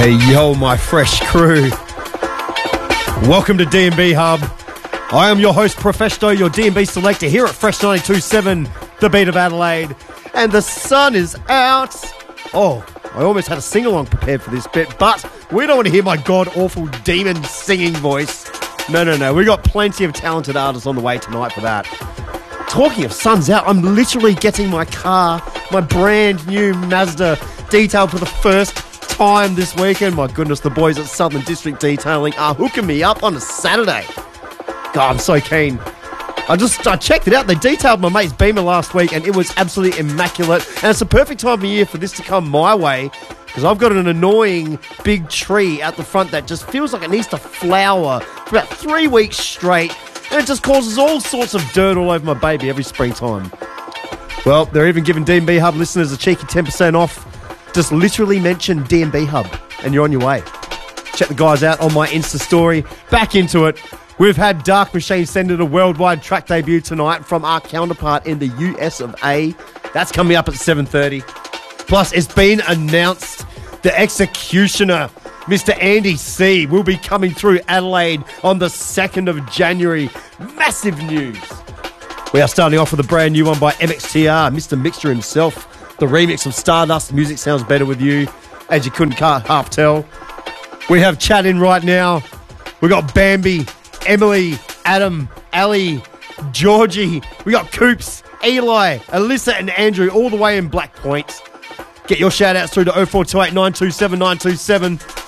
Hey, yo, my fresh crew. Welcome to D&B Hub. I am your host, Profesto, your D&B selector here at Fresh 92.7, the beat of Adelaide. And the sun is out. Oh, I almost had a sing-along prepared for this bit, but we don't want to hear my god-awful demon singing voice. No. We got plenty of talented artists on the way tonight for that. Talking of sun's out, I'm literally getting my car, my brand new Mazda, detailed for the first time this weekend. My goodness, the boys at Southern District Detailing are hooking me up on a Saturday. God, I'm so keen. I checked it out. They detailed my mate's Beamer last week and it was absolutely immaculate. And it's a perfect time of year for this to come my way because I've got an annoying big tree out the front that just feels like it needs to flower for about 3 weeks straight. And it just causes all sorts of dirt all over my baby every springtime. Well, they're even giving D&B Hub listeners a cheeky 10% off. Just literally mention D&B Hub and you're on your way. Check the guys out on my Insta story. Back into it. We've had Dark Machine send it a worldwide track debut tonight from our counterpart in the US of A. That's coming up at 7:30. Plus, it's been announced the Executioner, Mr. Andy C, will be coming through Adelaide on the 2nd of January. Massive news. We are starting off with a brand new one by MXTR, Mr. Mixture himself. The remix of Stardust, Music Sounds Better With You, as you couldn't half tell. We have chat in right now. We got Bambi, Emily, Adam, Ali, Georgie. We got Coops, Eli, Alyssa and Andrew all the way in Black Point. Get your shout outs through to 0428 927 927.